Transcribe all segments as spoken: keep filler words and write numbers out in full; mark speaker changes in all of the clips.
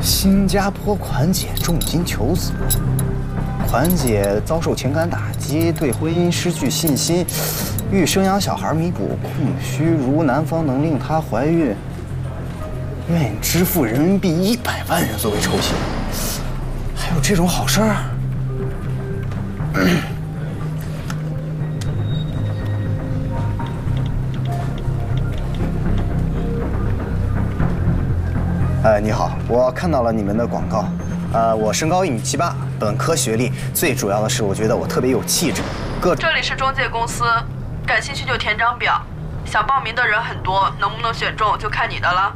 Speaker 1: 新加坡款姐重金求子，款姐遭受情感打击，对婚姻失去信心，欲生养小孩弥补空虚，如男方能令她怀孕，愿意支付人民币一百万元作为酬谢。还有这种好事儿？呃，你好，我看到了你们的广告。呃，我身高一米七八，本科学历，最主要的是我觉得我特别有气质。各
Speaker 2: 这里是中介公司，感兴趣就填张表，想报名的人很多，能不能选中就看你的了。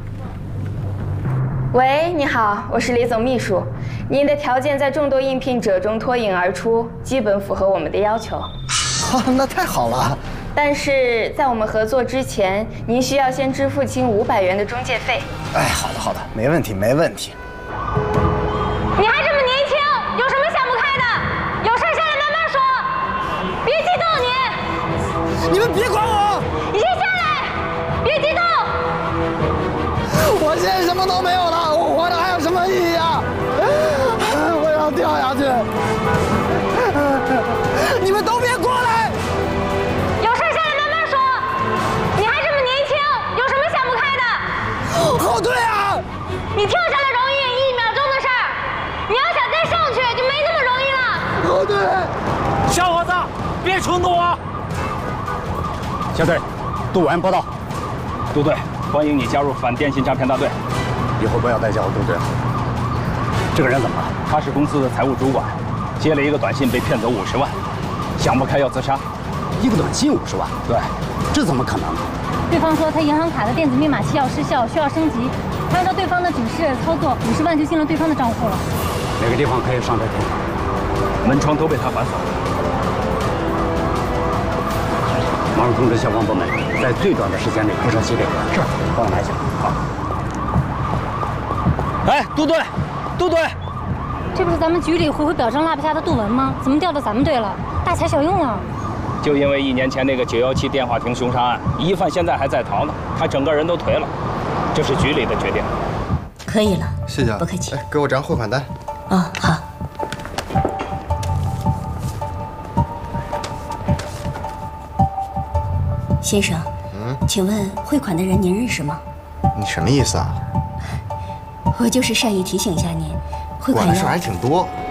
Speaker 3: 喂，你好，我是李总秘书，您的条件在众多应聘者中脱颖而出，基本符合我们的要求。
Speaker 1: 啊，那太好了。
Speaker 3: 但是在我们合作之前，您需要先支付清五百元的中介费。
Speaker 1: 哎，好的好的，没问题没问题。
Speaker 3: 你还这么年轻，有什么想不开的？有事下来慢慢说，别激动你。
Speaker 1: 你们别管我，
Speaker 3: 你先下来，别激动。
Speaker 1: 我现在什么都没有了，我活着还有什么意义啊？我要掉下去。你们都别过来。后退啊！
Speaker 3: 你跳下来容易，一秒钟的事儿。你要想再上去，就没那么容易了。
Speaker 1: 后退！
Speaker 4: 小伙子，别冲动啊！小队，杜文报道。杜队，欢迎你加入反电信诈骗大队。以后不要再叫我杜队了。这个人怎么了？他是公司的财务主管，接了一个短信被骗走五十万，想不开要自杀。
Speaker 5: 一个短信五十万？
Speaker 4: 对，
Speaker 5: 这怎么可能？
Speaker 6: 对方说他银行卡的电子密码器要失效，需要升级。他按照对方的指示操作，五十万就进了对方的账户了。
Speaker 5: 哪个地方可以上这通？
Speaker 4: 门窗都被他反锁了。
Speaker 5: 马上通知消防部门，在最短的时间内扑杀系列。是，帮我拿一下。好。
Speaker 4: 哎，杜队，杜队，
Speaker 6: 这不是咱们局里回回表彰落不下的杜文吗？怎么调到咱们队了？大材小用了。
Speaker 4: 就因为一年前那个九幺七电话亭凶杀案，疑犯现在还在逃呢，他整个人都颓了。这是局里的决定。
Speaker 7: 可以了，
Speaker 8: 谢谢啊，
Speaker 7: 不客气。
Speaker 8: 哎，给我张汇款单。
Speaker 7: 哦，好。先生，嗯，请问汇款的人您认识吗？
Speaker 8: 你什么意思啊？
Speaker 7: 我就是善意提醒一下您，汇款
Speaker 8: 管的事还挺多。